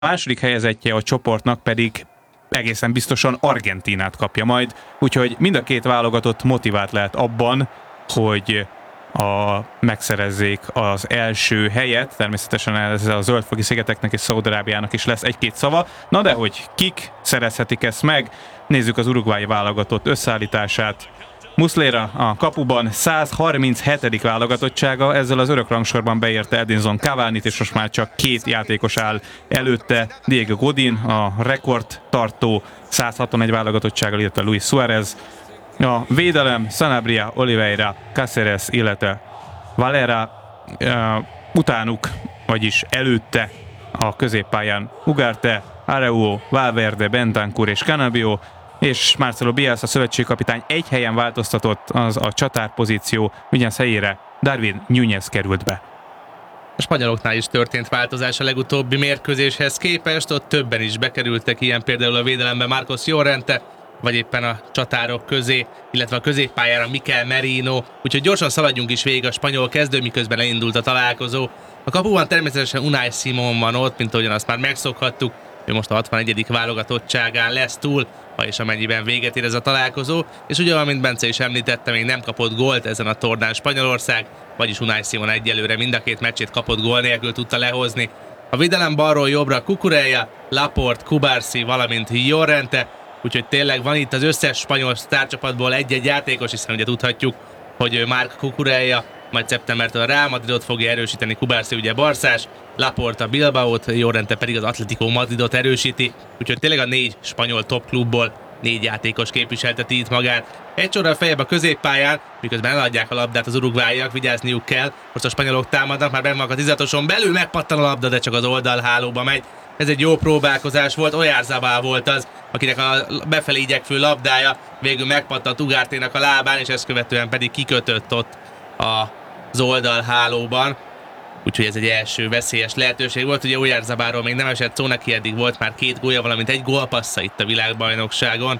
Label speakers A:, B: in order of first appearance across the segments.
A: második helyezettje a csoportnak pedig egészen biztosan Argentínát kapja majd, úgyhogy mind a két válogatott motivált lehet abban, hogy megszerezzék az első helyet. Természetesen ez a zöldfogi szigeteknek és Szaúd-Arábiának is lesz egy-két szava. Na de hogy kik szerezhetik ezt meg, nézzük az uruguayi válogatott összeállítását. Muslera a kapuban, 137. válogatottsága, ezzel az örök rangsorban beérte Edinson Cavani-t, és most már csak két játékos áll előtte, Diego Godin, a rekordtartó 161 válogatottsággal, illetve Luis Suárez. A védelem Sanabria, Oliveira, Cáceres, illetve Valera, utánuk, vagyis előtte a középpályán Ugarte, Araujo, Valverde, Bentancur és Cannavio, és Marcelo Bielsa szövetségkapitány egy helyen változtatott, az a csatárpozíció, ugyanaz helyére Darwin Núñez került be.
B: A spanyoloknál is történt változás a legutóbbi mérkőzéshez képest, ott többen is bekerültek, ilyen például a védelemben Marcos Llorente, vagy éppen a csatárok közé, illetve a középpályára Mikel Merino, úgyhogy gyorsan szaladjunk is végig a spanyol kezdő, miközben elindult a találkozó. A kapuban természetesen Unai Simón van ott, mint ahogyan azt már megszokhattuk, ő most a 61. válogatottságán lesz túl, és amennyiben véget ér ez a találkozó, és ugye, amint Bence is említette, még nem kapott gólt ezen a tornán Spanyolország, vagyis Unai Simón egyelőre mind a két meccsét kapott gól nélkül tudta lehozni. A védelem balról jobbra Cucurella, Laporte, Cubarsí, valamint Llorente, úgyhogy tényleg van itt az összes spanyol sztárcsapatból egy-egy játékos, hiszen ugye tudhatjuk, hogy Marc Cucurella majd szeptembertől a Real Madridot fogja erősíteni, Cubarsí ugye Barszás, Laporte a Bilbaót, Llorente pedig az Atlético Madridot erősíti, úgyhogy tényleg a 4 spanyol top klubból 4 játékos képviselteti itt magát. Egy sorral feljebb a középpályán, miközben eladják a labdát az uruguayiak, vigyázniuk kell. Most a spanyolok támadnak, már benn vannak a 16-oson belül, megpattan a labda, de csak az oldalhálóba megy. Ez egy jó próbálkozás volt, Oyarzabal volt az, akinek a befelé igyekvő labdája végül megpattant Ugarténak a lábán, és ezt követően pedig kikötött ott az oldalhálóban. Úgyhogy ez egy első veszélyes lehetőség volt. Ugye Oyarzabalról még nem esett szó, neki eddig volt már 2 gólja, valamint 1 gólpassza itt a világbajnokságon,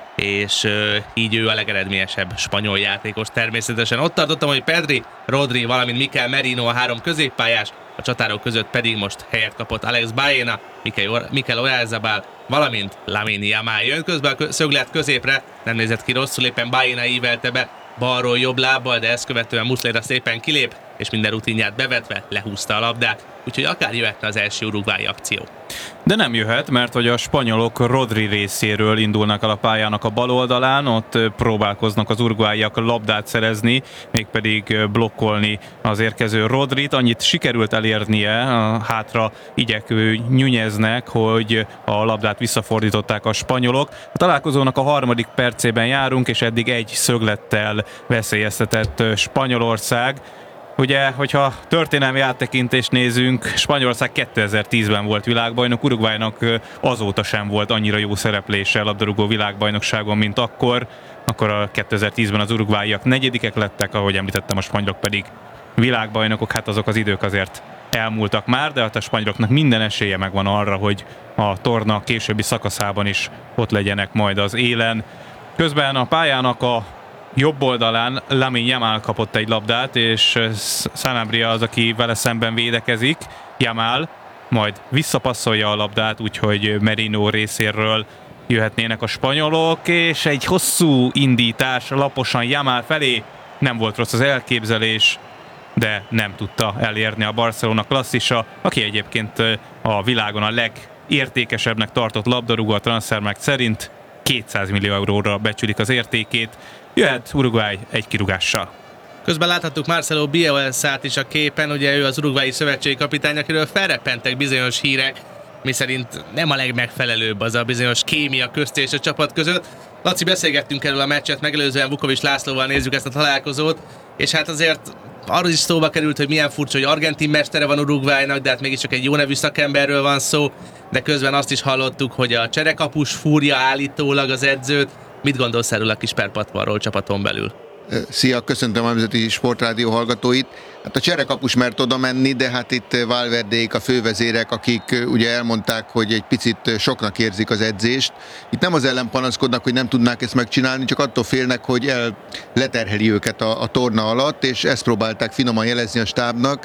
B: és így ő a legeredményesebb spanyol játékos természetesen. Ott tartottam, hogy Pedri, Rodri, valamint Mikel Merino a 3 középpályás, a csatárok között pedig most helyet kapott Alex Baena, Mikel Oyarzabal, valamint Lamine Yamal. Jön közben a szöglet középre, nem nézett ki rosszul, éppen Baena ívelte be balról jobb lábbal, de ezt követően Muslera szépen kilép, és minden rutinját bevetve lehúzta a labdát, úgyhogy akár jöhetne az első uruguayi akció.
A: De nem jöhet, mert hogy a spanyolok Rodri részéről indulnak el a pályának a bal oldalán, ott próbálkoznak az uruguayiak labdát szerezni, mégpedig blokkolni az érkező Rodrit. Annyit sikerült elérnie a hátra igyekvő Núñeznek, hogy a labdát visszafordították a spanyolok. A találkozónak a 3. percében járunk, és eddig egy szöglettel veszélyeztetett Spanyolország. Ugye, hogyha történelmi áttekintést nézünk, Spanyolország 2010-ben volt világbajnok, Uruguaynak azóta sem volt annyira jó szereplése a labdarúgó világbajnokságon, mint akkor. Akkor a 2010-ben az uruguayiak 4. lettek, ahogy említettem, a spanyolok pedig világbajnokok. Hát azok az idők azért elmúltak már, de hát a spanyoloknak minden esélye megvan arra, hogy a torna későbbi szakaszában is ott legyenek majd az élen. Közben a pályának a jobb oldalán Lamine Yamal kapott egy labdát, és Sanabria az, aki vele szemben védekezik. Yamal majd visszapasszolja a labdát, úgyhogy Merino részéről jöhetnének a spanyolok, és egy hosszú indítás laposan Yamal felé. Nem volt rossz az elképzelés, de nem tudta elérni a Barcelona klasszisa, aki egyébként a világon a legértékesebbnek tartott labdarúgó a Transfermarkt szerint. 200 millió euróra becsülik az értékét. Jöhet Uruguay egy kirúgással.
B: Közben láthattuk Marcelo Bielsát is a képen, ugye ő az uruguayi szövetségkapitány, akiről felreppentek bizonyos hírek, miszerint nem a legmegfelelőbb az a bizonyos kémia közt és a csapat között. Laci, beszélgettünk erről a meccset, megelőzően Vukovics Lászlóval nézzük ezt a találkozót, és hát azért arról is szóba került, hogy milyen furcsa, hogy argentin mestere van Uruguaynak, de hát mégiscsak egy jó nevű szakemberről van szó, de közben azt is hallottuk, hogy a cserekapus fúrja állítólag az edzőt. Mit gondolsz erről a kis perpatvarról csapaton belül?
C: Szia, köszöntöm a Nemzeti Sportrádió hallgatóit. Hát a cserekapus mert oda menni, de hát itt Valverdék a fővezérek, akik ugye elmondták, hogy egy picit soknak érzik az edzést. Itt nem az ellen panaszkodnak, hogy nem tudnák ezt megcsinálni, csak attól félnek, hogy leterheli őket a torna alatt, és ezt próbálták finoman jelezni a stábnak,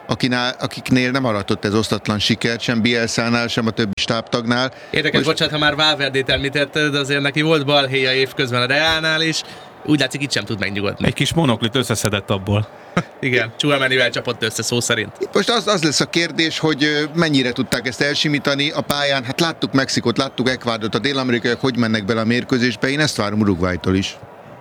C: akiknél nem aratott ez osztatlan sikert, sem Bielszánál, sem a többi stábtagnál.
B: Érdekes, bocsánat, ha már Valverdét említetted, de azért neki volt balhéja évközben a Reálnál is, úgy látszik, itt sem tud megnyugodni.
A: Egy kis monoklit összeszedett abból.
B: Igen, Tchouaménivel csapott össze szó szerint.
C: Itt most az lesz a kérdés, hogy mennyire tudták ezt elsimítani a pályán. Hát láttuk Mexikót, láttuk Ecuadort, a dél-amerikaiak hogy mennek bele a mérkőzésbe, én ezt várom Uruguaytól is.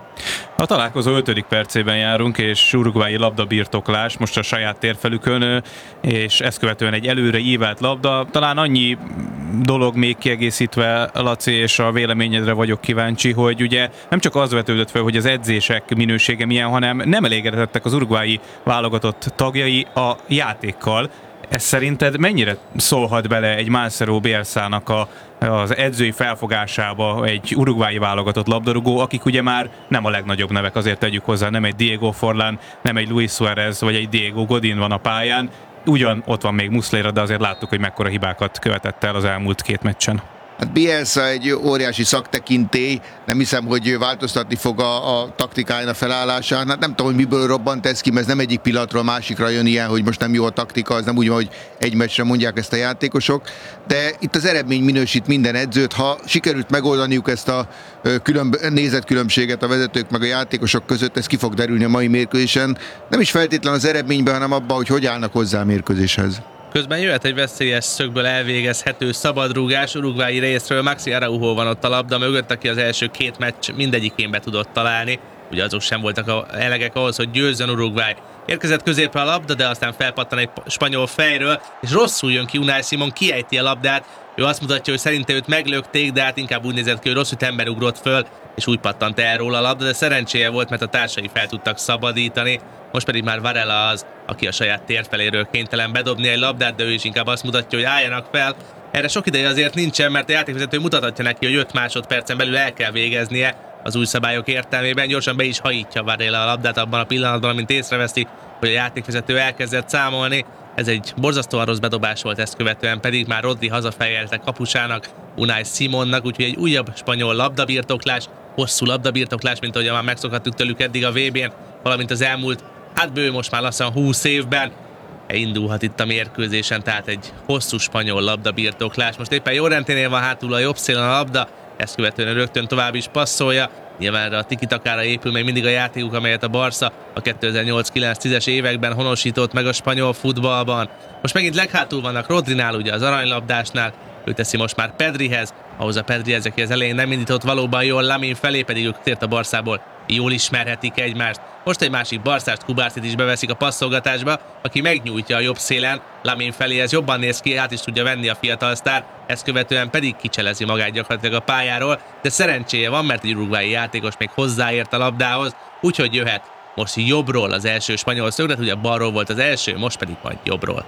A: A találkozó 5. percében járunk, és uruguayi labdabirtoklás most a saját térfelükön, és ezt követően egy előre ívelt labda. Talán annyi dolog még kiegészítve, Laci, és a véleményedre vagyok kíváncsi, hogy ugye nem csak az vetődött fel, hogy az edzések minősége milyen, hanem nem elégedettek az uruguayi válogatott tagjai a játékkal. Ez szerinted mennyire szólhat bele egy Marcelo Bielsának az edzői felfogásába egy uruguayi válogatott labdarúgó, akik ugye már nem a legnagyobb nevek, azért tegyük hozzá, nem egy Diego Forlán, nem egy Luis Suárez vagy egy Diego Godin van a pályán, ugyan ott van még Muslera, de azért láttuk, hogy mekkora hibákat követett el az elmúlt 2 meccsen.
C: Hát Bielsa egy óriási szaktekintély, nem hiszem, hogy változtatni fog a taktikáján, a felállásán. Hát nem tudom, hogy miből robbant ez ki, mert ez nem egyik pillanatról másikra jön ilyen, hogy most nem jó a taktika, az nem úgy van, hogy egy meccsre mondják ezt a játékosok. De itt az eredmény minősít minden edzőt. Ha sikerült megoldaniuk ezt a nézetkülönbséget a vezetők meg a játékosok között, ez ki fog derülni a mai mérkőzésen. Nem is feltétlen az eredményben, hanem abban, hogy állnak hozzá a mérkőzéshez.
B: Közben jöhet egy veszélyes szögből elvégezhető szabadrúgás. Uruguayi részről Maxi Araujo van ott a labda mögött, aki az első 2 meccs mindegyikén be tudott találni. Ugye azok sem voltak elegek ahhoz, hogy győzzön Uruguay. Érkezett középre a labda, de aztán felpattan egy spanyol fejről, és rosszul jön ki Unai Simon, kiejti a labdát. Ő azt mutatja, hogy szerinte őt meglökték, de hát inkább úgy nézett ki, hogy rossz ütemben ugrott föl, és úgy pattant el róla a labda, de szerencséje volt, mert a társai fel tudtak szabadítani. Most pedig már Varela az, aki a saját térfeléről kénytelen bedobni egy labdát, de ő is inkább azt mutatja, hogy álljanak fel. Erre sok ideje azért nincsen, mert a játékvezető mutatja neki, hogy 5 másodpercen belül el kell végeznie az új szabályok értelmében. Gyorsan be is hajítja Varela a labdát abban a pillanatban, amint észreveszi, hogy a játékvezető elkezdett számolni. Ez egy borzasztóan rossz bedobás volt, ezt követően pedig már Rodri hazafejelte kapusának, Unai Simonnak, úgyhogy egy újabb spanyol labdabirtoklás, hosszú labdabirtoklás, mint ahogy már megszokhattuk tőlük eddig a VB-n, valamint az elmúlt, hát bő most már lassan 20 évben. Indulhat itt a mérkőzésen, tehát egy hosszú spanyol labdabirtoklás. Most éppen Llorenténél van hátul a jobb szélen a labda, ezt követően rögtön tovább is passzolja. Nyilván a tiki-takára épül még mindig a játékuk, amelyet a Barca a 2008-9-10-es években honosított meg a spanyol futballban. Most megint leghátul vannak Rodrinál, ugye az aranylabdásnál, ő teszi most már Pedrihez, ahhoz a Pedrihez, aki az elején nem indított valóban jól, Lamine felé pedig ők tért a Barszából, jól ismerhetik egymást. Most egy másik Barszást, Kubárcit is beveszik a passzolgatásba, aki megnyújtja a jobb szélen, Lamine felé ez jobban néz ki, át is tudja venni a fiatal sztár, ezt követően pedig kicselezi magát gyakorlatilag a pályáról, de szerencséje van, mert egy uruguayi játékos még hozzáért a labdához, úgyhogy jöhet most jobbról az első spanyol szöglet, ugye balról volt az első, most pedig majd jobbról.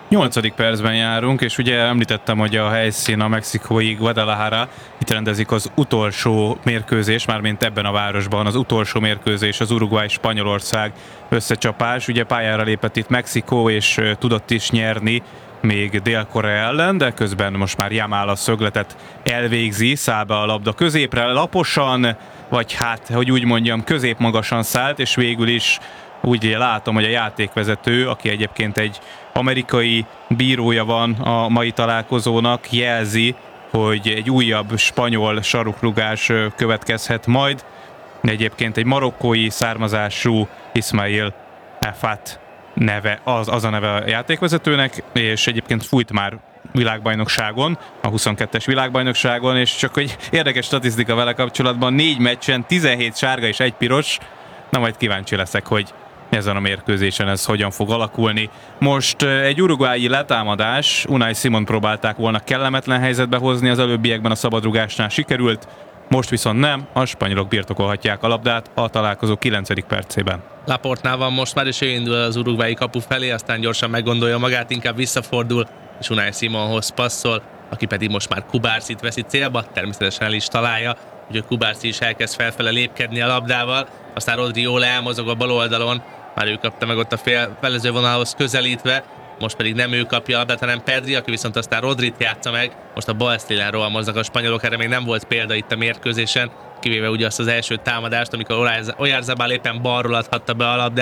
A: 8. percben járunk, és ugye említettem, hogy a helyszín a mexikói Guadalajara, itt rendezik az utolsó mérkőzés, mármint ebben a városban az utolsó mérkőzés, az Uruguay-Spanyolország összecsapás. Ugye pályára lépett itt Mexikó, és tudott is nyerni még Dél-Korea ellen, de közben most már Yamal a szögletet elvégzi, száll be a labda középre laposan, vagy hát, hogy úgy mondjam, középmagasan szállt, és végül is úgy látom, hogy a játékvezető, aki egyébként egy amerikai bírója van a mai találkozónak, jelzi, hogy egy újabb spanyol sarukrugás következhet majd. Egyébként egy marokkói származású Ismail Efat neve, az a neve a játékvezetőnek, és egyébként fújt már világbajnokságon, a 22-es világbajnokságon, és csak egy érdekes statisztika vele kapcsolatban, 4 meccsen 17 sárga és 1 piros. Na, majd kíváncsi leszek, hogy ezen a mérkőzésen ez hogyan fog alakulni. Most egy uruguayi letámadás, Unai Simon próbálták volna kellemetlen helyzetbe hozni, az előbbiekben a szabadrugásnál sikerült, most viszont nem, a spanyolok birtokolhatják a labdát a találkozó 9. percében.
B: Laportnál van most már, és ő indul az uruguayi kapu felé, aztán gyorsan meggondolja magát, inkább visszafordul, és Unai Simonhoz passzol, aki pedig most már Kubárcit veszi célba, természetesen el is találja, úgyhogy Kubárci is elkezd felfele lépkedni a labdával, aztán Rodri jól elmozog a bal oldalon, már ő kapta meg ott a felezővonalhoz közelítve, most pedig nem ő kapja a labdát, hanem Pedri, aki viszont aztán Rodrit játsza meg, most a bal szélen rohamoznak a spanyolok, erre még nem volt példa itt a mérkőzésen, kivéve ugye azt az első támadást, amikor Oyarzabal éppen balról adhatta be a labdát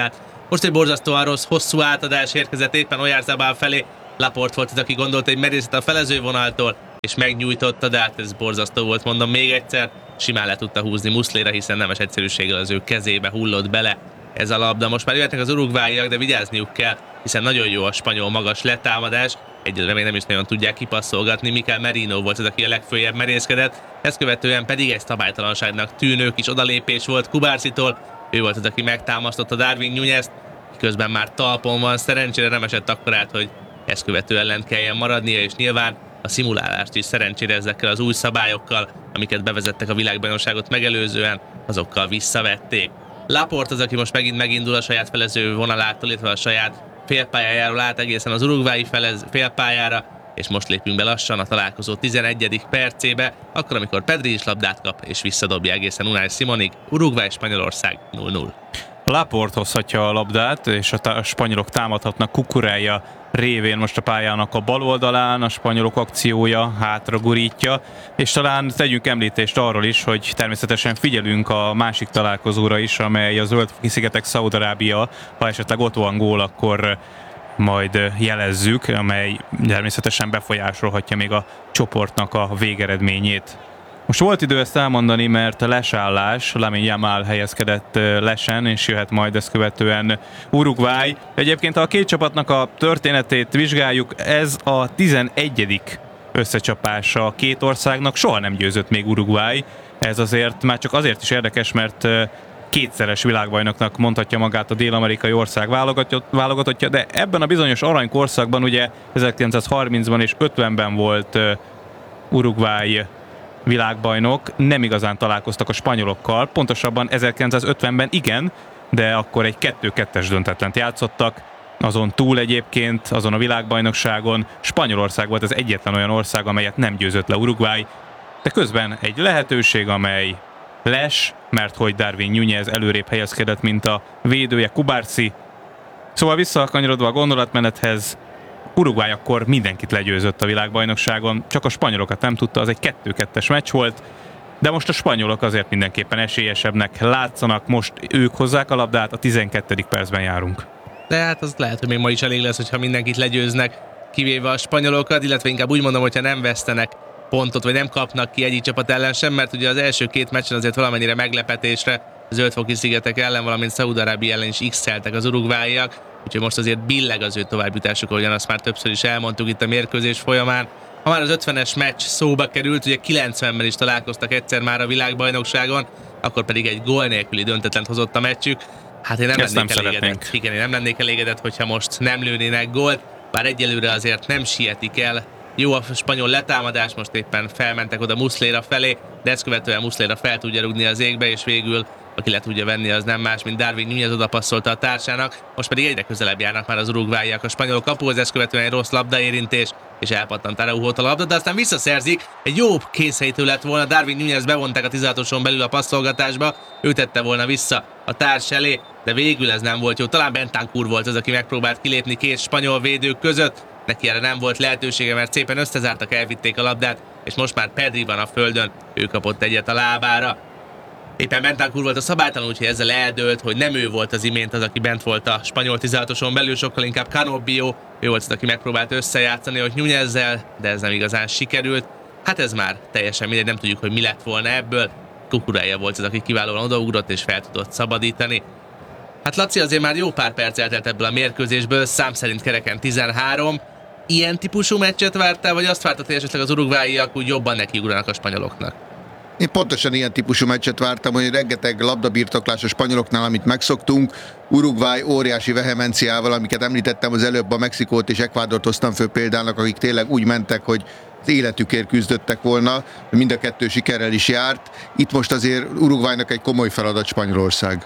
B: Most egy borzasztóan rossz, hosszú átadás érkezett éppen Oyarzabal felé. Laporte volt az, aki gondolta, hogy merészet a felezővonaltól, és megnyújtotta, de hát ez borzasztó volt, mondom még egyszer. Simán le tudta húzni Muslera, hiszen nemes egyszerűséggel az ő kezébe hullott bele ez a labda. Most már jöhetnek az uruguayiak, de vigyázniuk kell, hiszen nagyon jó a spanyol magas letámadás. Egyelőre még nem is nagyon tudják kipasszolgatni. Mikel Merino volt az, aki a legfőjebb merészkedett. Ezt követően pedig egy szabálytalanságnak tűnő kis odalépés volt Kubarsitól. Ő volt az, aki megtámasztotta Darwin Núñezt, közben már talpon van. Szerencsére nem esett akkorát, hogy ezt követően lent kelljen maradnia, és nyilván a szimulálást is szerencsére ezekkel az új szabályokkal, amiket bevezettek a világbajnokságot megelőzően, azokkal visszavették. Laporte az, aki most megint megindul a saját felező vonalától, illetve a saját félpályájáról át egészen az uruguayi félpályára, és most lépünk be lassan a találkozó 11. percébe, akkor, amikor Pedri is labdát kap, és visszadobja egészen Unai Simonig. Uruguay és Spanyolország 0-0.
A: Laporte hozhatja a labdát, és a spanyolok támadhatnak Cucurella révén most a pályának a bal oldalán, a spanyolok akciója hátra gurítja, és talán tegyünk említést arról is, hogy természetesen figyelünk a másik találkozóra is, amely a Zöld-szigetek Szaúd-Arábia, ha esetleg ott van gól, akkor majd jelezzük, amely természetesen befolyásolhatja még a csoportnak a végeredményét. Most volt idő ezt elmondani, mert a lesállás, Lamine Yamal helyezkedett lesen, és jöhet majd ezt követően Uruguay. Egyébként ha a két csapatnak a történetét vizsgáljuk, ez a 11. összecsapása a két országnak, soha nem győzött még Uruguay. Ez azért már csak azért is érdekes, mert kétszeres világbajnoknak mondhatja magát a dél-amerikai ország válogatottja, de ebben a bizonyos aranykorszakban ugye 1930-ban és 50-ben volt Uruguay világbajnok, nem igazán találkoztak a spanyolokkal, pontosabban 1950-ben igen, de akkor egy 2-2-es döntetlent játszottak, azon túl egyébként, azon a világbajnokságon Spanyolország volt az egyetlen olyan ország, amelyet nem győzött le Uruguay, de közben egy lehetőség, amely mert hogy Darwin Núñez előrébb helyezkedett, mint a védője Kubarsi. Szóval visszakanyarodva a gondolatmenethez, Uruguay akkor mindenkit legyőzött a világbajnokságon, csak a spanyolokat nem tudta, az egy 2-2-es meccs volt, de most a spanyolok azért mindenképpen esélyesebbnek látszanak, most ők hozzák a labdát, a 12. percben járunk.
B: De hát az lehet, hogy még ma is elég lesz, hogyha mindenkit legyőznek, kivéve a spanyolokat, illetve inkább úgy mondom, hogyha nem vesztenek pontot, vagy nem kapnak ki egyik csapat ellen sem, mert ugye az első két meccsen azért valamennyire meglepetésre Zöld-szigetek ellen, valamint Szaúd-Arábia ellen is x-eltek az uruguayiak, úgyhogy most azért billeg az ő továbbjutásuk, ahogyan azt már többször is elmondtuk itt a mérkőzés folyamán. Ha már az 50-es meccs szóba került, ugye 90-ben is találkoztak egyszer már a világbajnokságon, akkor pedig egy gól nélküli döntetlent hozott a meccsük. Hát én nem lennék elégedett. Igen, én nem lennék elégedett, hogyha most nem lőnének gólt, bár egyelőre azért nem sietik el. Jó a spanyol letámadás, most éppen felmentek oda Muslera felé, de ezt követően Muslera fel tudja rúgni az égbe, és végül aki le tudja venni, az nem más, mint Darwin Núñez oda passzolta a társának. Most pedig egyre közelebb járnak már az uruguayiak a spanyol kapuhoz, ezt követően egy rossz labdaérintés, és elpattant Araujót a labda, de aztán visszaszerzik. Egy jó kényszerítő lett volna, Darwin Núñez bevonták a 16-oson belül a passzolgatásba, ő tette volna vissza a társ elé, de végül ez nem volt jó. Talán Bentancur volt az, aki megpróbált kilépni két spanyol védők között, neki erre nem volt lehetősége, mert szépen összezártak, elvitték a labdát, és most már Pedri van a földön, ő kapott egyet a lábára. Éppen Bentancur volt a szabálytalan, úgyhogy ezzel eldőlt, hogy nem ő volt az imént az, aki bent volt a spanyol 16-oson belül, sokkal inkább Canobbio, ő volt az, aki megpróbált összejátszani, hogy Núñezzel, de ez nem igazán sikerült. Hát ez már teljesen mindegy, nem tudjuk, hogy mi lett volna ebből. Cucurella volt az, aki kiválóan odaugrott és fel tudott szabadítani. Hát Laci, azért már jó pár perc eltelt ebből a mérkőzésből, szám szerint kereken 13. Ilyen típusú meccset vártál, vagy azt vártad, hogy esetleg az uruguayiak úgy jobban nekiugranak a spanyoloknak?
C: Én pontosan ilyen típusú meccset vártam, hogy rengeteg labdabirtoklás a spanyoloknál, amit megszoktunk. Uruguay óriási vehemenciával, amiket említettem az előbb, a Mexikót és Ekvádort hoztam föl példának, akik tényleg úgy mentek, hogy az életükért küzdöttek volna, mind a kettő sikerrel is járt. Itt most azért Uruguaynak egy komoly feladat Spanyolország.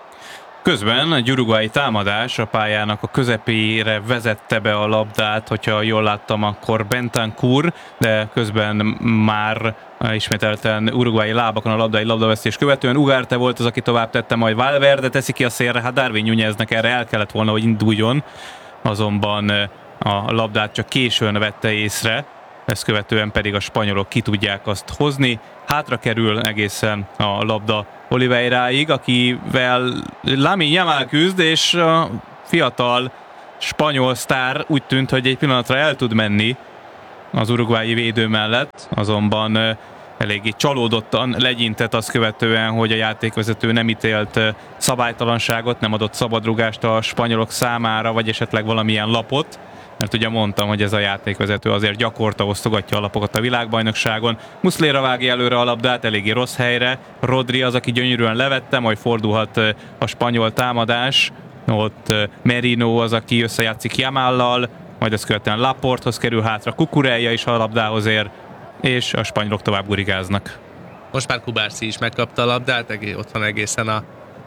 A: Közben egy uruguayi támadás a pályának a közepére vezette be a labdát, hogyha jól láttam, akkor Bentancur, de közben már ismételten uruguayi lábakon a labda egy labdavesztés követően. Ugarte volt az, aki tovább tette, majd Valverde teszi ki a szélre, hát Darwin Núñeznek erre el kellett volna, hogy induljon, azonban a labdát csak későn vette észre, ezt követően pedig a spanyolok ki tudják azt hozni, hátra kerül egészen a labda Oliveiraig, akivel Lamine Yamal küzd, és a fiatal spanyol sztár úgy tűnt, hogy egy pillanatra el tud menni az uruguayi védő mellett, azonban eléggé csalódottan legyintett azt követően, hogy a játékvezető nem ítélt szabálytalanságot, nem adott szabadrugást a spanyolok számára, vagy esetleg valamilyen lapot, mert ugye mondtam, hogy ez a játékvezető azért gyakorta osztogatja a lapokat a világbajnokságon. Muslera vágja előre a labdát, eléggé rossz helyre. Rodri az, aki gyönyörűen levette, majd fordulhat a spanyol támadás. Ott Merino az, aki összejátszik Yamallal, majd ezt követően Laporthoz kerül hátra, Cucurella is a labdához ér, és a spanyolok tovább gurigáznak.
B: Most már Kubarsi is megkapta a labdát, ott van egészen a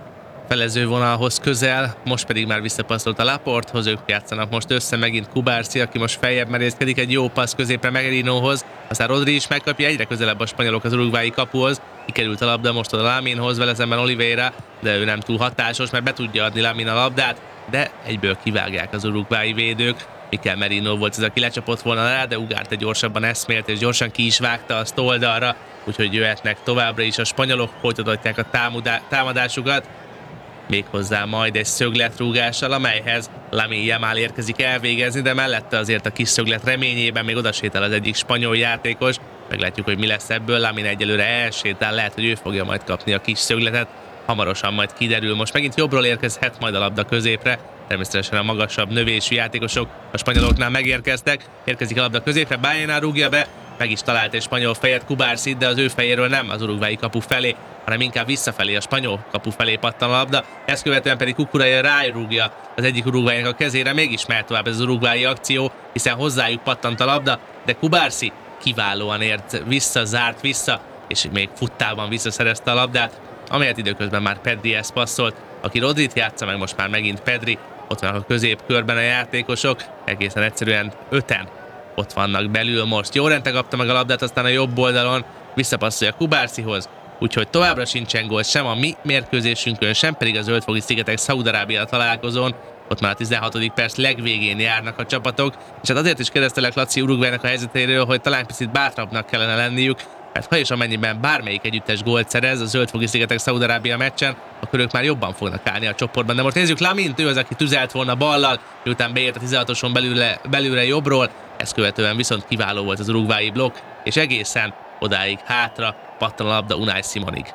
B: felező vonalhoz közel, most pedig már visszapasszolt a Laporthoz, ők játszanak most össze, megint Kubarsi, aki most feljebb merészkedik, egy jó passz középre Merinohoz, aztán Rodri is megkapja, egyre közelebb a spanyolok az uruguayi kapuhoz, kikerült a labda most oda Laminhoz, vele szemben Oliveira, de ő nem túl hatásos, mert be tudja adni Lamine a labdát, de egyből kivágják az uruguayi védők. Mikel Merino volt ez, aki lecsapott volna rá, de Ugarte gyorsabban eszmélt, és gyorsan ki is vágta azt oldalra, úgyhogy jöhetnek továbbra is a spanyolok, folytatják a támadásukat, méghozzá majd egy szögletrúgással, amelyhez Lamine Yamal érkezik elvégezni, de mellette azért a kis szöglet reményében még odasétál az egyik spanyol játékos, meglátjuk, hogy mi lesz ebből. Lamine egyelőre elsétál, lehet, hogy ő fogja majd kapni a kis szögletet, hamarosan majd kiderül. Most megint jobbról érkezhet majd a labda középre, természetesen a magasabb növésű játékosok a spanyoloknál megérkeztek, érkezik a labda középre, Baena rúgja be, meg is talált egy spanyol fejet Kubarsi, de az ő fejéről nem az uruguayi kapu felé, hanem inkább visszafelé, a spanyol kapu felé pattan a labda. Ezt követően pedig Cucurella rárúgja az egyik uruguaynak a kezére, mégis mehet tovább ez az uruguayi akció, hiszen hozzájuk pattant a labda, de Kubarsi kiválóan ért vissza, zárt vissza, és még futtában visszaszerezte a labdát, amelyet időközben már Pedrihez passzolt, aki Rodrit játsza, meg most már megint Pedri, ott vannak a középkörben a játékosok, egészen egyszerűen 5-en ott vannak belül most. Llorente kapta meg a labdát, aztán a jobb oldalon visszapasszolja Kubarsihoz, úgyhogy továbbra sincsen gól sem a mi mérkőzésünkön, sem pedig a Zöld-fogi-szigetek Szaúd-Arábia találkozón. Ott már a 16. perc legvégén járnak a csapatok, és hát azért is kérdeztelek Laci Uruguaynak a helyzetéről, hogy talán picit bátrabbnak kellene lenniük, mert ha és amennyiben bármelyik együttes gólt szerez a Zöld-fogi-szigetek Szaúd-Arábia meccsen, akkor ők már jobban fognak állni a csoportban. De most nézzük Lamint, ő az, aki tüzelt volna ballal, miután beért a 16-oson belülre jobbról, ezt követően viszont kiváló volt az uruguayi blokk, és egészen odáig hátra pattan a labda Unai Simonig.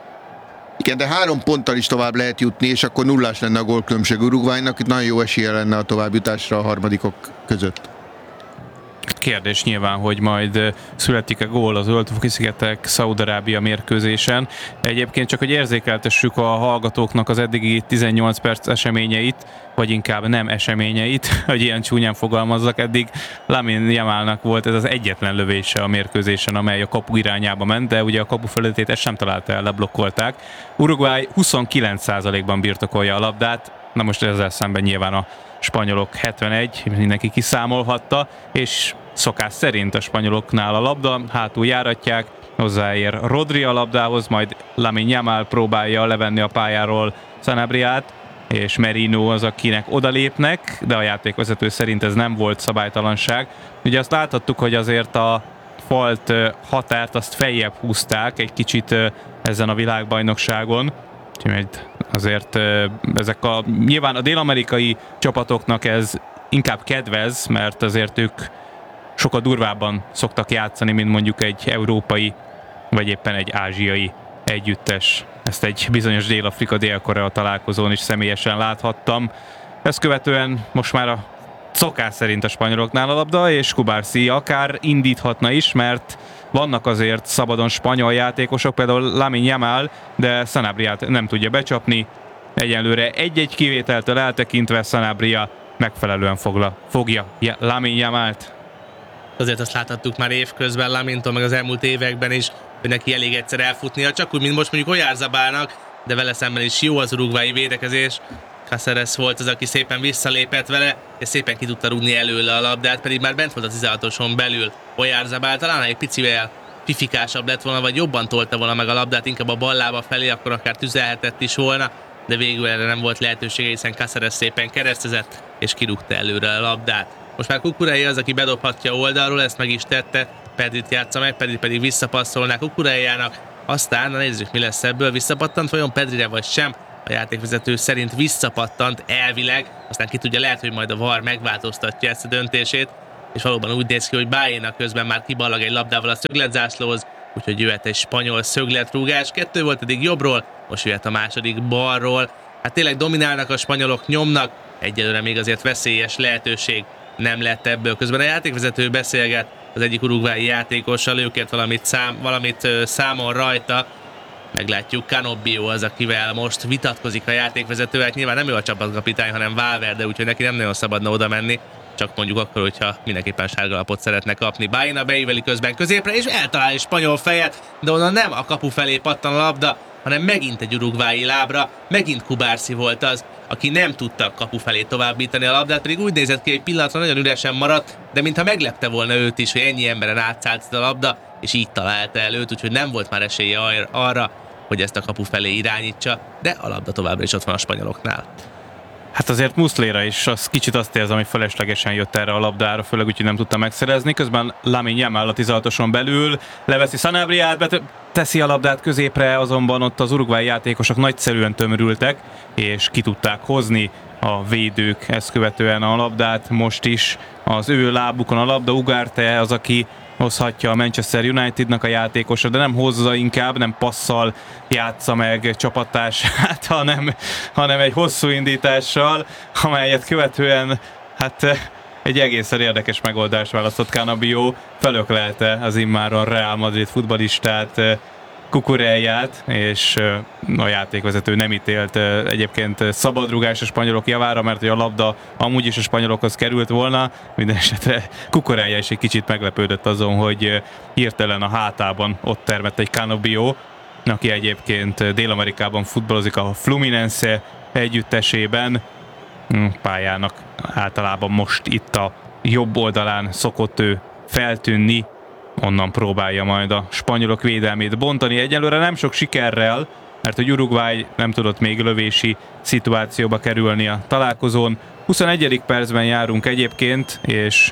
C: Igen, de 3 ponttal is tovább lehet jutni, és akkor nullás lenne a gólkülönbség Uruguaynak, itt nagyon jó esélye lenne a továbbjutásra a harmadikok között.
A: Kérdés nyilván, hogy majd születik-e gól az Zöld-fogi-szigetek Szaúd-Arábia mérkőzésen. Egyébként csak, hogy érzékeltessük a hallgatóknak az eddigi 18 perc eseményeit, vagy inkább nem eseményeit, hogy ilyen csúnyán fogalmazzak. Eddig Lamine Yamalnak volt ez az egyetlen lövése a mérkőzésen, amely a kapu irányába ment, de ugye a kapu felületét ezt sem találta el, leblokkolták. Uruguay 29%-ban birtokolja a labdát, na most ezzel szemben nyilván a spanyolok 71, mindenki kiszámolhatta, és szokás szerint a spanyoloknál a labda, hátul járatják, hozzáér Rodri a labdához, majd Lamine Yamal próbálja levenni a pályáról Sanabriát, és Merino az, akinek odalépnek, de a játékvezető szerint ez nem volt szabálytalanság. Ugye azt láthattuk, hogy azért a falt határt azt feljebb húzták egy kicsit ezen a világbajnokságon, úgyhogy azért ezek nyilván a dél-amerikai csapatoknak ez inkább kedvez, mert azért ők sokkal durvábban szoktak játszani, mint mondjuk egy európai, vagy éppen egy ázsiai együttes. Ezt egy bizonyos Dél-Afrika-Dél-Korea találkozón is személyesen láthattam. Ezt követően most már a szokás szerint a spanyoloknál a labda, és Kubarsi akár indíthatna is, mert vannak azért szabadon spanyol játékosok, például Lamine Yamal, de Sanabriát nem tudja becsapni. Egyenlőre egy-egy kivételtől eltekintve Sanabria megfelelően fogja Lamine Yamalt.
B: Azért azt láthattuk már évközben Lamintól, meg az elmúlt években is, hogy neki elég egyszer elfutnia, csak úgy, mint most mondjuk Oyarzabálnak, de vele szemben is jó az uruguayi védekezés. Cáceres volt az, aki szépen visszalépett vele, és szépen ki tudta rúgni előle a labdát, pedig már bent volt a 16-oson belül. Oyarzabal talán egy picivel fifikásabb lett volna, vagy jobban tolta volna meg a labdát, inkább a ballába felé, akkor akár tüzelhetett is volna, de végül erre nem volt lehetősége, hiszen Cáceres szépen keresztezett, és kirúgta előre a labdát. Most már Cucurella az, aki bedobhatja oldalról, ezt meg is tette, Pedrit játsza meg, Pedri pedig visszapasszolná Cucurellának, Aztán nézzük, mi lesz ebből, visszapattant vajon Pedrire vagy sem. A játékvezető szerint visszapattant elvileg, aztán ki tudja, lehet, hogy majd a VAR megváltoztatja ezt a döntését, és valóban úgy néz ki, hogy Baena közben már kiballag egy labdával a szögletzászlóhoz, úgyhogy jöhet egy spanyol szögletrúgás. 2 volt eddig jobbról, most jöhet a második balról. Hát tényleg dominálnak a spanyolok, nyomnak, egyelőre még azért veszélyes lehetőség nem lett ebből. Közben a játékvezető beszélget az egyik uruguayi játékossal, ő kért valamit számon rajta. Meglátjuk, Canobbio az, akivel most vitatkozik a játékvezető. Hát nyilván nem ő a csapatkapitány, hanem Valverde, úgyhogy neki nem nagyon szabadna oda menni. Csak mondjuk akkor, hogyha mindenképpen sárgalapot szeretne kapni. Baena beíveli közben középre, és eltalál egy spanyol fejet, de onnan nem a kapu felé pattan a labda, hanem megint egy uruguayi lábra, megint Cubarsí volt az, aki nem tudta kapu felé továbbítani a labdát, pedig úgy nézett ki, egy pillanatra nagyon üresen maradt, de mintha meglepte volna őt is, hogy ennyi emberen átszállt a labda, és így találta el őt, úgyhogy nem volt már esélye arra, hogy ezt a kapu felé irányítsa, de a labda továbbra is ott van a spanyoloknál.
A: Hát azért Muslera is kicsit azt érzem, hogy feleslegesen jött erre a labdára, főleg úgy, hogy nem tudta megszerezni. Közben Lamine Yamal a 16-oson belül leveszi Sanabríát, teszi a labdát középre, azonban ott az uruguayi játékosok nagyszerűen tömörültek, és ki tudták hozni a védők ezt követően a labdát. Most is az ő lábukon a labda, Ugarte az, aki hozhatja a Manchester Unitednak a játékosa, de nem hozza inkább, nem passzal játsza meg csapattársát, hanem egy hosszú indítással, amelyet követően hát egy egészen érdekes megoldást választott Canobbio, felöklelte az immáron Real Madrid futballistát, Cucurellát, és a játékvezető nem ítélt egyébként szabadrugás a spanyolok javára, mert hogy a labda amúgy is a spanyolokhoz került volna. Mindenesetre Cucurella is egy kicsit meglepődött azon, hogy hirtelen a hátában ott termett egy Canobbio, aki egyébként Dél-Amerikában futballozik a Fluminense együttesében. Pályának általában most itt a jobb oldalán szokott ő feltűnni, onnan próbálja majd a spanyolok védelmét bontani. Egyelőre nem sok sikerrel, mert hogy Uruguay nem tudott még lövési szituációba kerülni a találkozón. 21. percben járunk egyébként, és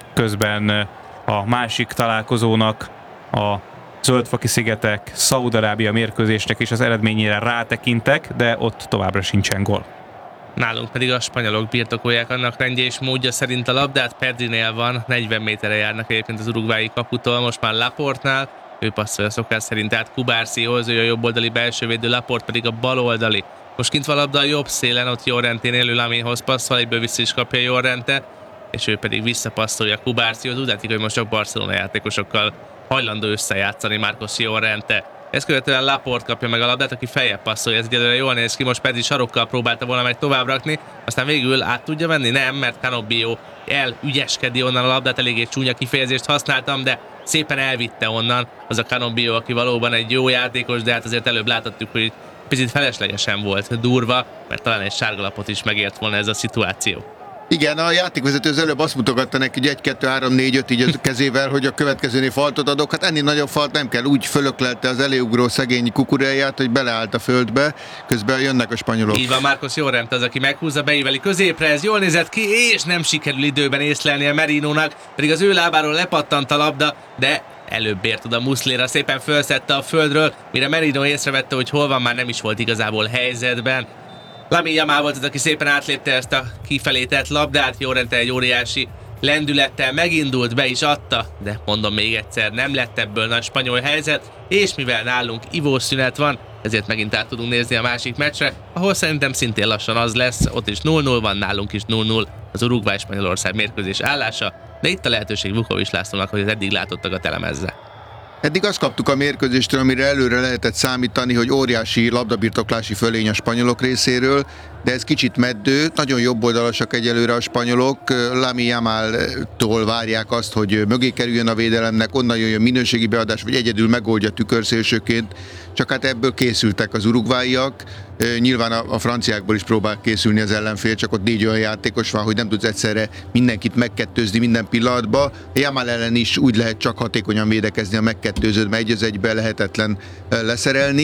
A: közben a másik találkozónak, a Zöldfoki-szigetek Szaúd-Arábia mérkőzésnek is az eredményére rátekintek, de ott továbbra sincsen gól.
B: Nálunk pedig a spanyolok birtokolják annak rendje és módja szerint a labdát. Pedrinél van, 40 méterre járnak egyébként az uruguayi kaputól, most már Laportnál, ő passzolja szokás szerint át Cubarsíhoz, ő a jobboldali belsővédő, Laport pedig a baloldali. Most kint van a labda a jobb szélen, ott Llorenténél élő Laminhoz passzol, egyből vissza is kapja Llorente, és ő pedig visszapasszolja Cubarsíhoz. Úgy látszik, hogy most csak Barcelona játékosokkal hajlandó összejátszani Marcos Llorente. Ezt követően Laport kapja meg a labdát, aki feljebb passzolja, ez egyelőre jól néz ki, most Pedri sarokkal próbálta volna meg tovább rakni, aztán végül át tudja venni? Nem, mert Canobbio elügyeskedi onnan a labdát, eléggé csúnya kifejezést használtam, de szépen elvitte onnan az a Canobbio, aki valóban egy jó játékos, de hát azért előbb láthattuk, hogy picit feleslegesen volt durva, mert talán egy sárgalapot is megért volna ez a szituáció.
C: Igen, a játékvezető az előbb azt mutogatta neki, hogy 1, 2, 3, 4, 5 így a kezével, hogy a következőnél faltot adok. Hát ennél nagyobb falt nem kell, úgy fölöklelte az eléugró szegény Cucurellát, hogy beleállt a földbe, közben jönnek a spanyolok.
B: Így van, Marcos Llorente az, aki meghúzza, beíveli középre, ez jól nézett ki, és nem sikerül időben észlelni a Merinónak, pedig az ő lábáról lepattant a labda, de előbb ért oda Muslera, szépen fölszedte a földről, mire Merino észrevette, hogy hol van, már nem is volt igazából helyzetben. Lamine Yamal volt az, aki szépen átlépte ezt a kifelé tett labdát, Llorente egy óriási lendülettel megindult, be is adta, de mondom még egyszer, nem lett ebből nagy spanyol helyzet, és mivel nálunk ivószünet van, ezért megint át tudunk nézni a másik meccsre, ahol szerintem szintén lassan az lesz, ott is 0-0 van, nálunk is 0-0 az Uruguay-Spanyolország mérkőzés állása, de itt a lehetőség Vukovics Lászlónak, hogy az eddig látottakat elemezze.
C: Eddig azt kaptuk a mérkőzéstől, amire előre lehetett számítani, hogy óriási labdabirtoklási fölény a spanyolok részéről, de ez kicsit meddő, nagyon jobboldalasak egyelőre a spanyolok, Lamine Yamaltól várják azt, hogy mögé kerüljön a védelemnek, onnan jöjjön minőségi beadás, vagy egyedül megoldja tükörszélsőként, csak hát ebből készültek az uruguayiak, nyilván a franciákból is próbál készülni az ellenfél, csak ott 4 olyan játékos van, hogy nem tudsz egyszerre mindenkit megkettőzni minden pillanatban. Yamal ellen is úgy lehet csak hatékonyan védekezni, a megkettőződve 1-1-be lehetetlen leszerelni,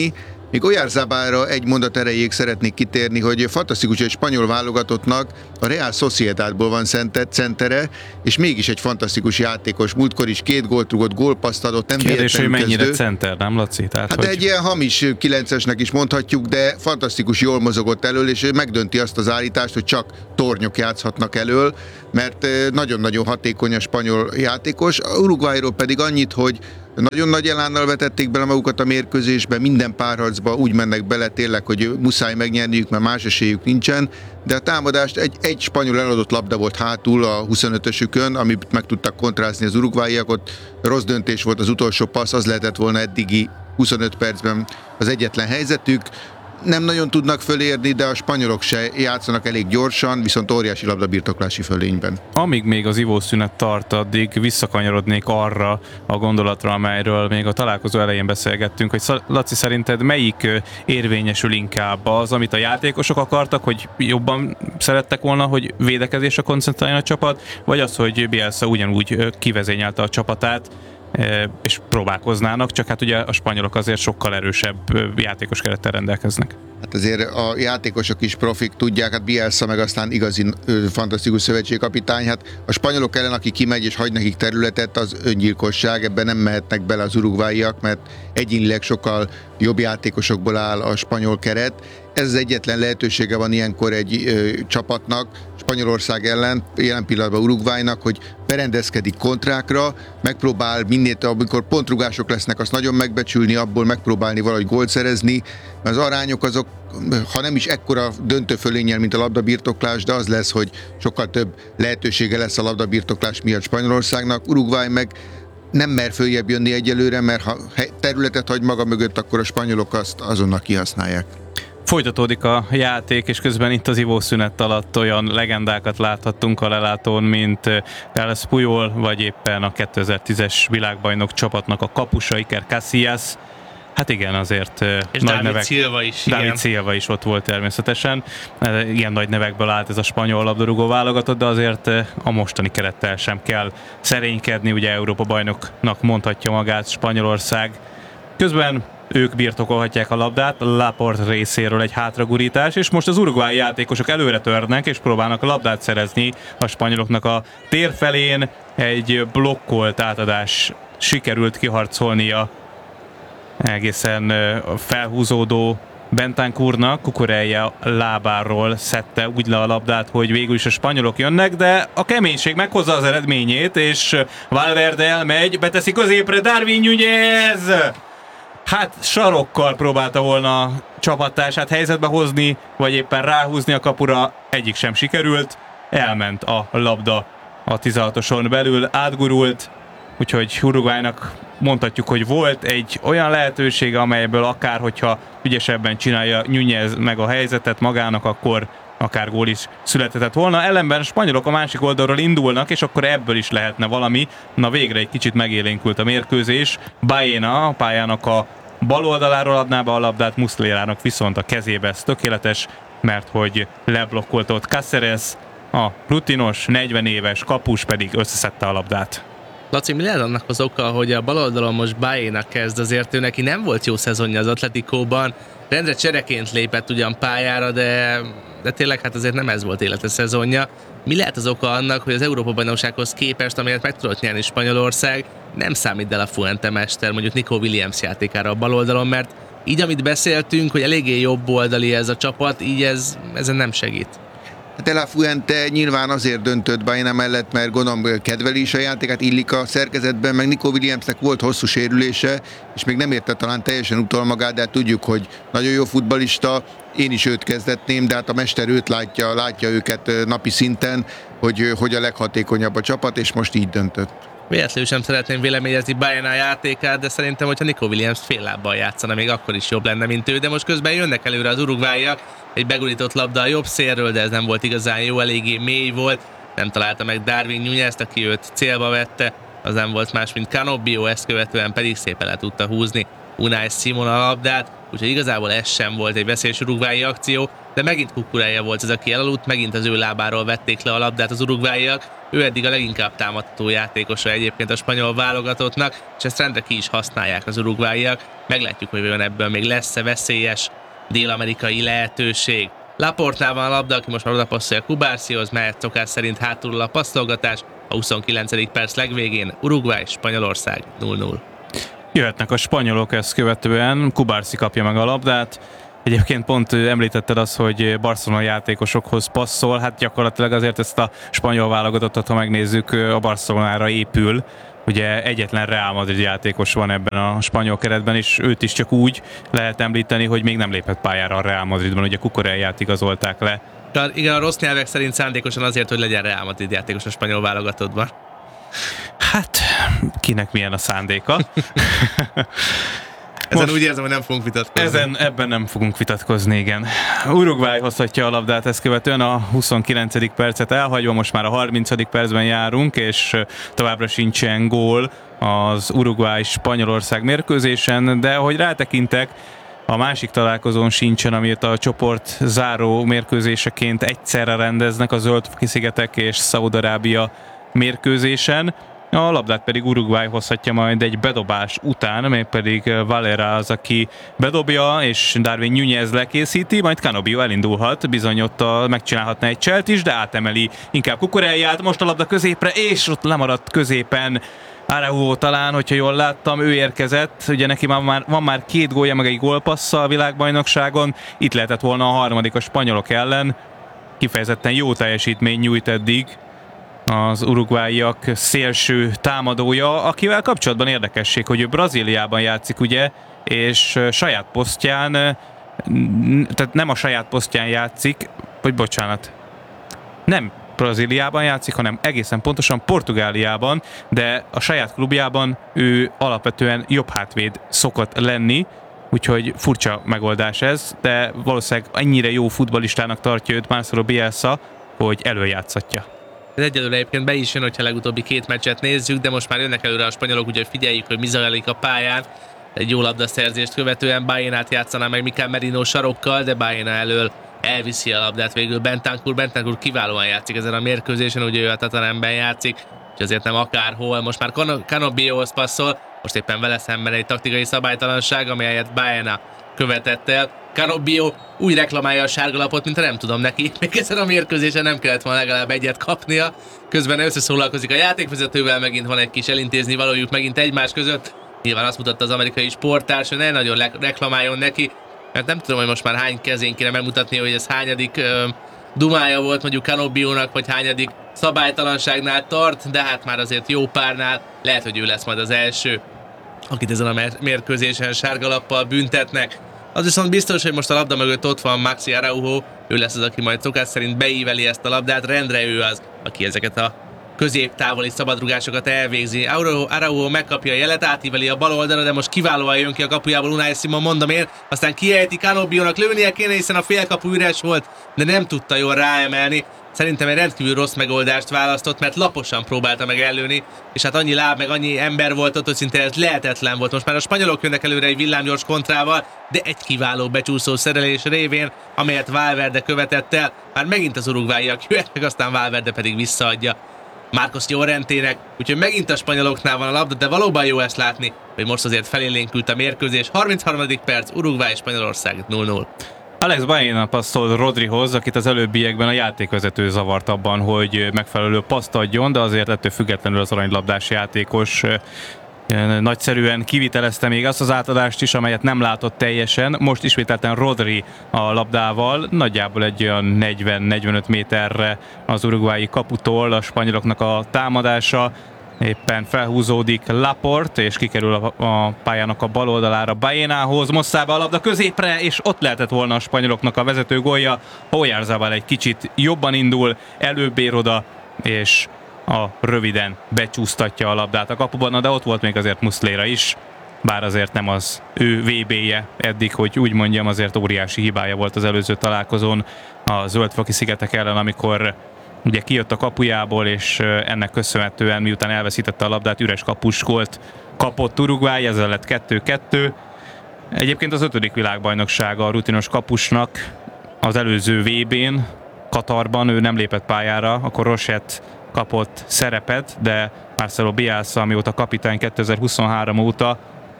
C: Még Oyarzábalra egy mondat erejéig szeretnék kitérni, hogy fantasztikus, hogy egy spanyol válogatottnak a Real Sociedadból van centere, és mégis egy fantasztikus játékos. Múltkor is 2 gólt rúgott, gólpasszt adott, nem
A: Kérdés, hogy mennyire
C: kezdő.
A: center, nem Laci? Tehát,
C: Hát
A: hogy...
C: egy ilyen hamis 9-esnek is mondhatjuk, de fantasztikus, jól mozogott elől, és ő megdönti azt az állítást, hogy csak tornyok játszhatnak elől, mert nagyon-nagyon hatékony a spanyol játékos. A Uruguayról pedig annyit, hogy nagyon nagy elánnal vetették bele magukat a mérkőzésbe, minden párharcba úgy mennek bele tényleg, hogy muszáj megnyerniük, mert más esélyük nincsen, de a támadást egy spanyol eladott labda volt hátul a 25-ösükön, amit meg tudtak kontrázni az uruguayiak, ott rossz döntés volt az utolsó passz, az lehetett volna eddigi 25 percben az egyetlen helyzetük. Nem nagyon tudnak fölérni, de a spanyolok se játszanak elég gyorsan, viszont óriási labdabirtoklási fölényben.
A: Amíg még az ivószünet tart, addig visszakanyarodnék arra a gondolatra, amelyről még a találkozó elején beszélgettünk, hogy Laci, szerinted melyik érvényesül inkább? Az, amit a játékosok akartak, hogy jobban szerettek volna, hogy védekezésre koncentráljon a csapat, vagy az, hogy Bielsa ugyanúgy kivezényelte a csapatát, és próbálkoznának, csak hát ugye a spanyolok azért sokkal erősebb játékos kerettel rendelkeznek.
C: Hát azért a játékosok is profik tudják, hát Bielsa meg aztán igazi fantasztikus szövetségkapitány, hát a spanyolok ellen, aki kimegy és hagy nekik területet, az öngyilkosság, ebben nem mehetnek bele az uruguayiak, mert egyénileg sokkal jobb játékosokból áll a spanyol keret. Ez az egyetlen lehetősége van ilyenkor egy csapatnak, Spanyolország ellen, jelen pillanatban Uruguaynak, hogy berendezkedik kontrákra, megpróbál minél, amikor pontrugások lesznek, azt nagyon megbecsülni, abból megpróbálni valahogy gólt szerezni, mert az arányok azok, ha nem is ekkora döntő fölénnyel, mint a labdabirtoklás, de az lesz, hogy sokkal több lehetősége lesz a labdabirtoklás miatt Spanyolországnak. Uruguay meg nem mer följebb jönni egyelőre, mert ha területet hagy maga mögött, akkor a spanyolok azt azonnal kihasználják.
A: Folytatódik a játék, és közben itt az ivószünet alatt olyan legendákat láthattunk a lelátón, mint Carles Puyol, vagy éppen a 2010-es világbajnok csapatnak a kapusa, Iker Casillas. Hát igen, azért
B: és
A: nagy
B: David
A: nevek.
B: Silva is.
A: David Silva is ott volt természetesen. Ilyen nagy nevekből állt ez a spanyol labdarúgó válogatott, de azért a mostani kerettel sem kell szerénykedni, ugye Európa bajnoknak mondhatja magát Spanyolország. Közben ők birtokolhatják a labdát, Laporte részéről egy hátragurítás, és most az uruguayi játékosok előre törnek, és próbálnak a labdát szerezni a spanyoloknak a tér felén. Egy blokkolt átadás sikerült kiharcolnia egészen felhúzódó Bentancurnak, Cucurella lábáról szedte úgy le a labdát, hogy végül is a spanyolok jönnek, de a keménység meghozza az eredményét, és Valverde elmegy, beteszi középre Darwin Núñez! Hát sarokkal próbálta volna a csapattársát helyzetbe hozni, vagy éppen ráhúzni a kapura, egyik sem sikerült, elment a labda a 16-oson belül, átgurult, úgyhogy Uruguaynak mondhatjuk, hogy volt egy olyan lehetősége, amelyből akár, hogyha ügyesebben csinálja Núñez meg a helyzetet magának, akkor akár gól is születhetett volna. Ellenben a spanyolok a másik oldalról indulnak, és akkor ebből is lehetne valami. Na végre egy kicsit megélénkült a mérkőzés. Baena a pályának a bal oldaláról adná be a labdát, Muslerának viszont a kezébe ez tökéletes, mert hogy leblokkolta ott Cáceres, a rutinos, 40 éves kapus pedig összeszedte a labdát.
B: Laci, mi lehet annak az oka, hogy a bal oldalon most Baena kezd, azért ő neki nem volt jó szezonja az Atleticóban, rendre csereként lépett ugyan pályára, de tényleg hát azért nem ez volt élete szezonja. Mi lehet az oka annak, hogy az Európa-bajnoksághoz képest, amelyet meg tudott nyerni Spanyolország, nem számít el a Fuente mester, mondjuk Nico Williams játékára a bal oldalon, mert így, amit beszéltünk, hogy eléggé jobb oldali ez a csapat, így ezen nem segít.
C: De La Fuente nyilván azért döntött Baena mellett, mert gondolom kedveli is a játékát, illik a szerkezetben, meg Nico Williamsnek volt hosszú sérülése, és még nem érte talán teljesen utol magát, de tudjuk, hogy nagyon jó futballista, én is őt kezdetném, de hát a mester őt látja őket napi szinten, hogy a leghatékonyabb a csapat, és most így döntött.
B: Véletlenül sem szeretném véleményezni Baena játékát, de szerintem, hogyha Nico Williams fél lábbal játszana, még akkor is jobb lenne, mint ő, de most közben jönnek előre az uruguayiak, egy begurított labda a jobb szélről, de ez nem volt igazán jó, eléggé mély volt, nem találta meg Darwin Núñezt, aki őt célba vette, az nem volt más, mint Canobbio, ezt követően pedig szépen le tudta húzni Unai Simon a labdát, úgyhogy igazából ez sem volt egy veszélyes uruguayi akció, de megint Cucurella volt az, aki elaludt, megint az ő lábáról vették le a labdát az uruguayiak. Ő eddig a leginkább támadható játékosa egyébként a spanyol válogatottnak, és ezt rendre ki is használják az uruguayiak. Meglátjuk, hogy olyan ebből még lesz-e veszélyes dél-amerikai lehetőség. Laportnál van a labda, aki most már odapasszolja Cubarsihoz, mehet szokás szerint hátulról a passzolgatás. A 29. perc legvégén Uruguay, Spanyolország 0-0.
A: Jöhetnek a spanyolok ezt követően, Cubarsi kapja meg a labdát. Egyébként pont említetted azt, hogy Barcelona játékosokhoz passzol, hát gyakorlatilag azért ezt a spanyol válogatottat, ha megnézzük, a Barcelonára épül. Ugye egyetlen Real Madrid játékos van ebben a spanyol keretben, és őt is csak úgy lehet említeni, hogy még nem lépett pályára a Real Madridban, ugye Cucurellát igazolták le.
B: Igen, a rossz nyelvek szerint szándékosan azért, hogy legyen Real Madrid játékos a spanyol válogatottban.
A: Hát, kinek milyen a szándéka?
B: Ezen úgy érzem, hogy nem fogunk vitatkozni.
A: Ebben nem fogunk vitatkozni, igen. Uruguay hozhatja a labdát ezt követően, a 29. percet elhagyva, most már a 30. percben járunk, és továbbra sincsen gól az Uruguay-Spanyolország mérkőzésen, de ahogy rátekintek, a másik találkozón sincsen, amit a csoport záró mérkőzéseként egyszerre rendeznek, a Zöld-szigetek és Szaúd-Arábia mérkőzésen. A labdát pedig Uruguay hozhatja majd egy bedobás után, mégpedig Valera az, aki bedobja, és Darwin Núñez lekészíti, majd Canobio elindulhat, bizony ott megcsinálhatna egy cselt is, de átemeli inkább Cucurellát, most a labda középre, és ott lemaradt középen Araujo talán, hogyha jól láttam, ő érkezett, ugye neki van már 2 gólja, meg egy gólpassza a világbajnokságon, itt lehetett volna a harmadik a spanyolok ellen, kifejezetten jó teljesítmény nyújt eddig az uruguayiak szélső támadója, akivel kapcsolatban érdekesség, hogy ő Brazíliában játszik, ugye, és saját posztján, tehát nem a saját posztján játszik, vagy bocsánat, nem Brazíliában játszik, hanem egészen pontosan Portugáliában, de a saját klubjában ő alapvetően jobb hátvéd szokott lenni, úgyhogy furcsa megoldás ez, de valószínűleg ennyire jó futballistának tartja őt Marcelo Bielsa, hogy előjátszatja.
B: Ez egyelőre egyébként be is jön, hogyha legutóbbi 2 meccset nézzük, de most már jönnek előre a spanyolok, úgyhogy figyeljük, hogy mi zajlik a pályán. Egy jó labdaszerzést követően Baenát játszaná meg Mikel Merino sarokkal, de Baena elől elviszi a labdát végül Bentancur. Bentancur kiválóan játszik ezen a mérkőzésen, ugye ő a Tatanemben játszik, és azért nem akárhol. Most már Canobiohoz passzol, most éppen vele szemben egy taktikai szabálytalanság, amelyet Baena követett el. Canobio úgy reklamálja a sárgalapot, mint nem tudom neki. Még ezen a mérkőzésen nem kellett volna legalább egyet kapnia. Közben összeszólalkozik a játékvezetővel, megint van egy kis elintézni valójuk megint egymás között. Nyilván azt mutatta az amerikai sporttárs, hogy ne nagyon reklamáljon neki, mert nem tudom, hogy most már hány kezén kéne megmutatni, hogy ez hányadik dumája volt mondjuk Canobiónak, vagy hányadik szabálytalanságnál tart, de hát már azért jó párnál lehet, hogy ő lesz majd az első, akit ezen a mérkőzésen sárgalappal büntetnek. Az viszont biztos, hogy most a labda mögött ott van Maxi Araujo, ő lesz az, aki majd szokás szerint beíveli ezt a labdát, rendre ő az, aki ezeket a középtávoli szabadrugásokat elvégzi. Araujo megkapja a jelet, átíveli a bal oldalra, de most kiválóan jön ki a kapujából Unai Simon, mondom én, aztán kiejti Canobiónak, lőnie kéne, hiszen a félkapu üres volt, de nem tudta jól ráemelni. Szerintem egy rendkívül rossz megoldást választott, mert laposan próbálta meg ellőni, és hát annyi láb, meg annyi ember volt ott, hogy szinte ez lehetetlen volt. Most már a spanyolok jönnek előre egy villámgyors kontrával, de egy kiváló becsúszó szerelés révén, amelyet Valverde követett el. Már megint az uruguayiak jöhetnek, aztán Valverde pedig visszaadja Marcos Llorentének, úgyhogy megint a spanyoloknál van a labda, de valóban jó ezt látni, hogy most azért felélénkült a mérkőzés. 33. perc, Uruguay és Spanyolország 0-0.
A: Alex Baena passzol Rodrihoz, akit az előbbiekben a játékvezető zavart abban, hogy megfelelő paszt adjon, de azért ettől függetlenül az aranylabdás játékos nagyszerűen kivitelezte még azt az átadást is, amelyet nem látott teljesen. Most ismételten Rodri a labdával, nagyjából egy olyan 40-45 méterre az uruguayi kaputól a spanyoloknak a támadása. Éppen felhúzódik Laporte, és kikerül a pályának a bal oldalára Baenához, Mossába a labda középre, és ott lehetett volna a spanyoloknak a vezető gólja. Oyarzabal egy kicsit jobban indul, előbb ér oda, és a röviden becsúsztatja a labdát a kapuban, de ott volt még azért Muslera is, bár azért nem az ő VB-je eddig, hogy úgy mondjam, azért óriási hibája volt az előző találkozón a Zöld-szigetek ellen, amikor ugye kijött a kapujából, és ennek köszönhetően, miután elveszítette a labdát, üres kapus gólt kapott Uruguay, ezzel lett 2-2. Egyébként az 5. világbajnoksága a rutinos kapusnak. Az előző VB-n Katarban ő nem lépett pályára, akkor Rochette kapott szerepet, de Marcelo Bielsa, amióta kapitány 2023 óta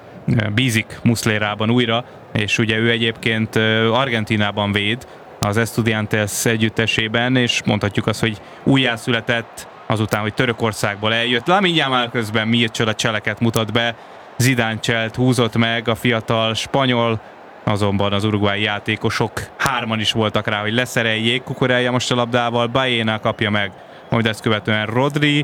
A: bízik Muslerában újra, és ugye ő egyébként Argentínában véd az Estudiantes együttesében, és mondhatjuk azt, hogy újjászületett azután, hogy Törökországból eljött. Lamine Yamal közben micsoda cseleket mutat be, Zidane cselt húzott meg a fiatal spanyol, azonban az uruguayi játékosok hárman is voltak rá, hogy leszereljék. Cucurella most a labdával, Baena kapja meg, majd ezt követően Rodri,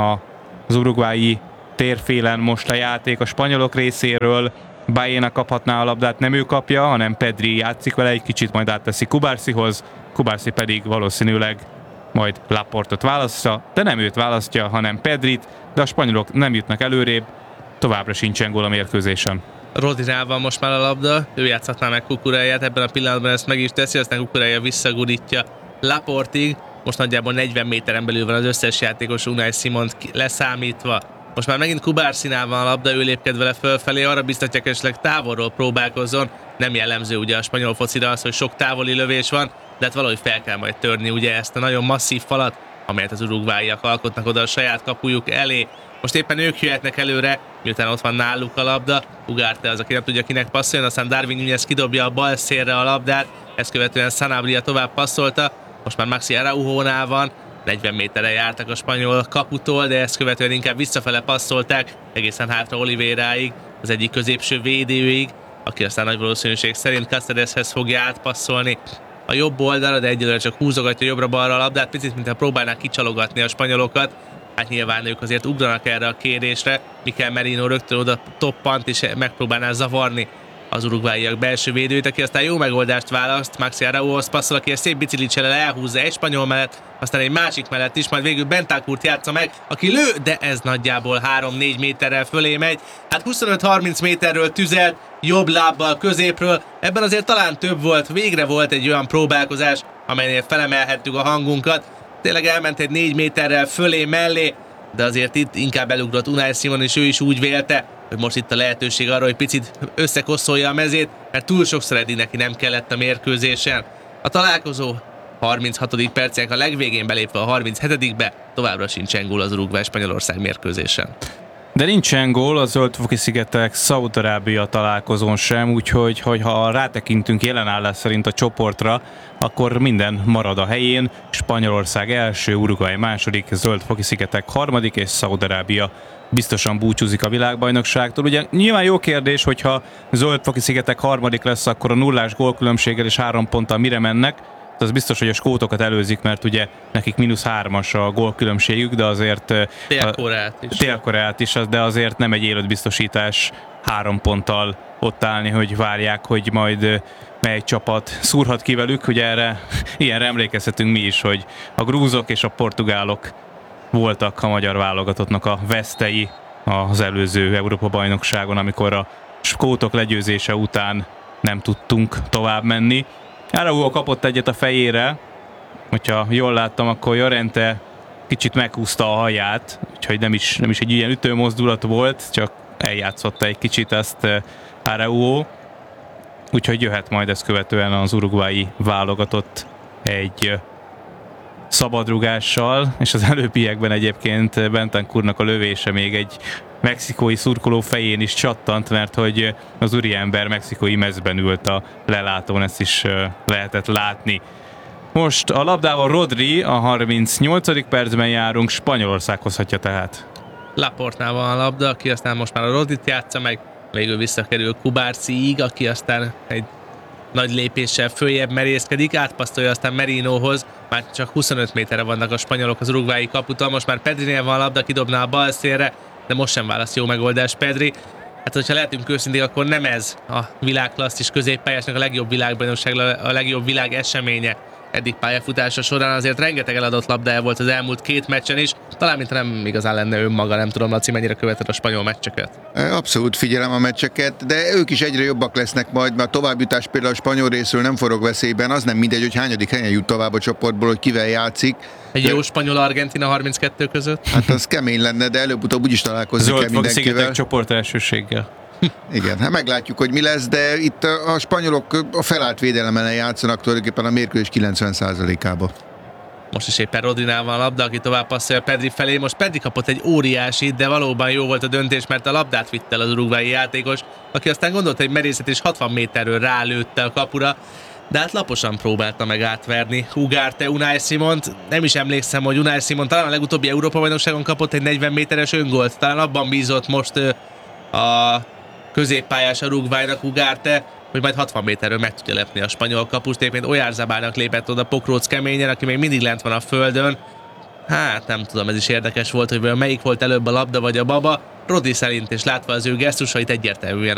A: az uruguayi térfélen most a játék a spanyolok részéről. Baena kaphatná a labdát, nem ő kapja, hanem Pedri játszik vele egy kicsit, majd átteszi Kubarsihoz, Kubarsi pedig valószínűleg majd Laportot választja, de nem őt választja, hanem Pedrit, de a spanyolok nem jutnak előrébb, továbbra sincsen gól a mérkőzésen.
B: Rodrinál van most már a labda, ő játszhatná meg Cucurellát, ebben a pillanatban ezt meg is teszi, aztán Cucurella visszagurítja Laportig, most nagyjából 40 méteren belül van az összes játékos Unai Simont leszámítva. Most már megint Kubarsinál van a labda, ő lépked vele fölfelé, arra biztatják esetleg távolról próbálkozzon. Nem jellemző ugye a spanyol focira az, hogy sok távoli lövés van, de hát valahogy fel kell majd törni ugye ezt a nagyon masszív falat, amelyet az uruguayiak alkotnak oda a saját kapujuk elé. Most éppen ők jöhetnek előre, miután ott van náluk a labda. Ugarte az, aki nem tudja kinek passzolni, aztán Darwin Núñez kidobja a bal szélre a labdát, ezt követően Sanabria tovább passzolta, most már Maxi Araujónál van, 40 méterre jártak a spanyol kaputól, de ezt követően inkább visszafele passzolták, egészen hátra Olivéráig, az egyik középső védőig, aki aztán nagy valószínűség szerint Cácereshez fogja átpasszolni a jobb oldalra, de egyelőre csak húzogatja jobbra-balra a labdát, picit mintha próbálnák kicsalogatni a spanyolokat. Hát nyilván ők azért ugranak erre a kérésre, Mikel Merino rögtön oda toppant és megpróbálná zavarni az uruguayiak belső védőit, aki aztán jó megoldást választ, Maxi Araujóhoz passzol, aki egy szép biciklicsellel elhúzza egy spanyol mellett, aztán egy másik mellett is, majd végül Bentancurt játsza meg, aki lő, de ez nagyjából 3-4 méterrel fölé megy. Hát 25-30 méterről tüzelt, jobb lábbal középről, ebben azért talán több volt, végre volt egy olyan próbálkozás, amelynél felemelhettük a hangunkat. Tényleg elment egy 4 méterrel fölé mellé, de azért itt inkább elugrott Unai Simon, és ő is úgy vélte, hogy most itt a lehetőség arra, hogy picit összekoszolja a mezét, mert túl sokszor eddig neki nem kellett a mérkőzésen. A találkozó 36. percének a legvégén belépve a 37-be, továbbra sincsen gól az Uruguay-Spanyolország mérkőzésen.
A: De nincsen gól a Zöld-foki-szigetek Szaúd-Arábia találkozón sem, úgyhogy ha rátekintünk jelenállás szerint a csoportra, akkor minden marad a helyén. Spanyolország első, Uruguay második, Zöld-foki-szigetek harmadik, és Szaúd-Arábia biztosan búcsúzik a világbajnokságtól. Ugye nyilván jó kérdés, hogyha Zöld-foki-szigetek harmadik lesz, akkor a nullás gólkülönbséggel és 3 ponttal mire mennek. Az biztos, hogy a skótokat előzik, mert ugye nekik -3-as a gólkülönbségük, de azért Dél-Koreát is, de azért nem egy életbiztosítás 3 ponttal ott állni, hogy várják, hogy majd mely csapat szúrhat ki velük. Ugye ilyenre emlékezhetünk mi is, hogy a grúzok és a portugálok voltak a magyar válogatottnak a vesztei az előző Európa-bajnokságon, amikor a skótok legyőzése után nem tudtunk tovább menni. Araujo kapott egyet a fejére, hogyha jól láttam, akkor Llorente kicsit meghúzta a haját, úgyhogy nem is egy ilyen ütőmozdulat volt, csak eljátszotta egy kicsit ezt Araujo, úgyhogy jöhet majd ezt követően az uruguayi válogatott egy szabadrugással, és az előbbiekben egyébként Bentancurnak a lövése még egy mexikói szurkoló fején is csattant, mert hogy az úriember mexikói mezben ült a lelátón, ezt is lehetett látni. Most a labdával Rodri, a 38. percben járunk, Spanyolország hozhatja tehát.
B: Laportnál van a labda, aki aztán most már a Rodrit játsza meg, végül visszakerül Kubarsiig, aki aztán egy nagy lépéssel följebb merészkedik, átpasztolja aztán Merinohoz, már csak 25 méterre vannak a spanyolok az uruguayi kaputól, most már Pedrinél van a labda, kidobná a bal szélre, de most sem választ jó megoldás Pedri. Hát, hogyha lehetünk őszinték, akkor nem ez a világklasszis középpályásnak a legjobb világbajnokság, a legjobb világ eseménye eddig pályafutása során. Azért rengeteg eladott labdája volt az elmúlt 2 meccsen is, talán mintha nem igazán lenne önmaga, nem tudom, Laci, mennyire követed a spanyol meccseket.
C: Abszolút figyelem a meccseket, de ők is egyre jobbak lesznek majd, mert a továbbjutás például a spanyol részről nem forog veszélyben, az nem mindegy, hogy hányadik helyen jut tovább a csoportból, hogy kivel játszik.
B: Egy jó spanyol-Argentina 32 között?
C: Hát az kemény lenne, de előbb-utóbb úgyis találkozik el mindenkivel.
A: Csoport elsőséggel.
C: Igen, hát meglátjuk, hogy mi lesz, de itt a spanyolok a felállt védelem ellen játszanak tulajdonképpen a mérkőzés 90%-ába.
B: Most is éppen Rodrinál van a labda, aki tovább passzolja Pedri felé. Most Pedri kapott egy óriásit, de valóban jó volt a döntés, mert a labdát vitte el az uruguayi játékos, aki aztán gondolta, hogy merészet és 60 méterről rálőtte a kapura, de hát laposan próbálta meg átverni Ugarte Unai Simont. Nem is emlékszem, hogy Unai Simon talán a legutóbbi Európa-bajnokságon kapott egy 40 méteres öngolt. Talán abban bízott most a középpályás Uruguaynak Ugarte, hogy majd 60 méterről meg tudja lepni a spanyol kapust. Éppen Oyarzabálnak lépett oda Pokróc keményen, aki még mindig lent van a földön. Hát nem tudom, ez is érdekes volt, hogy melyik volt előbb, a labda vagy a baba. Rodri szerint és látva az ő gesztusait egyértelműen